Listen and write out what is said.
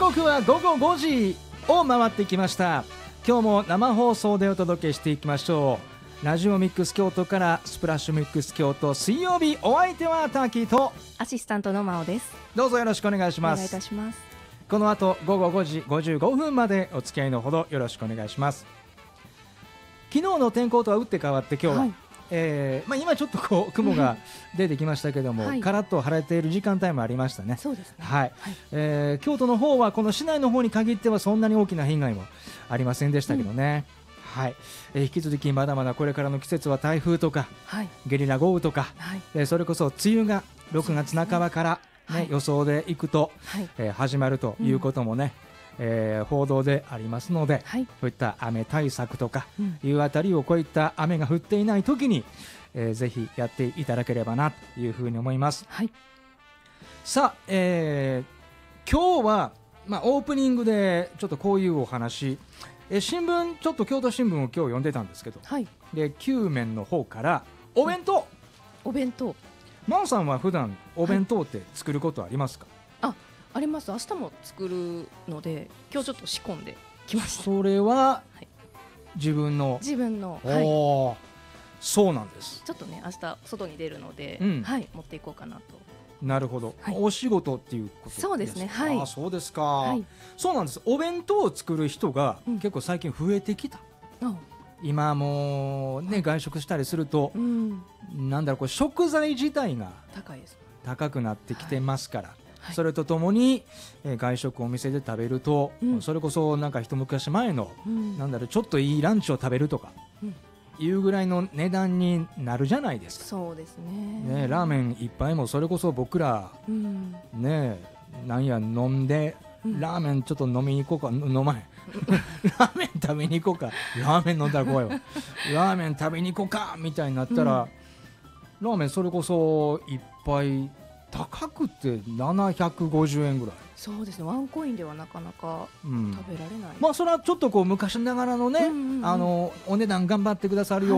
刻は午後5時を回ってきました。今日も生放送でお届けしていきましょう。ラジオミックス京都からスプラッシュミックス京都、水曜日お相手はターキーとアシスタントの真央です。 どうぞよろしくお願いします。 お願いいたします。 この後午後5時55分までお付き合いのほどよろしくお願いします。昨日の天候とは打って変わって今日は、 はい今ちょっとこう雲が出てきましたけども、 はい、 カラッと晴れている時間帯もありましたね。 そうですね。 はい京都の方はこの市内の方に限ってはそんなに大きな被害もありませんでしたけどね、引き続きまだまだこれからの季節は台風とか、ゲリラ豪雨とか、それこそ梅雨が6月半ばから、予想でいくと、始まるということもね、報道でありますので、こういった雨対策とかいうあたりをこういった雨が降っていない時に、ぜひやっていただければなというふうに思います。さあ、今日は、オープニングでちょっとこういうお話、新聞ちょっと京都新聞を今日読んでたんですけど、で9面の方からお弁当、真央さんは普段お弁当って作ることありますか？ あります。明日も作るので今日ちょっと仕込んできました。 それは、自分の、そうなんです。 ちょっとね明日外に出るので、持っていこうかなと。 なるほど、お仕事っていうことですか？ そうですね。 そうですか、そうなんです。お弁当を作る人が結構最近増えてきた、今もうね、外食したりすると、なんだろう、こう食材自体が高くなってきてますから、それとともに、外食お店で食べると、それこそなんか一昔前の、なんだろう、ちょっといいランチを食べるとか、いうぐらいの値段になるじゃないですか。 そうですね。 ラーメン一杯もそれこそ僕ら、なんや飲んで、ラーメンちょっと飲みに行こうか、飲まへんラーメン食べに行こうか、ラーメン飲んだら怖いわラーメン食べに行こうかみたいになったら、ラーメンそれこそ一杯高くて750円ぐらい。 そうですね。ワンコインではなかなか食べられない、 それはちょっとこう昔ながらのね、お値段頑張ってくださるよ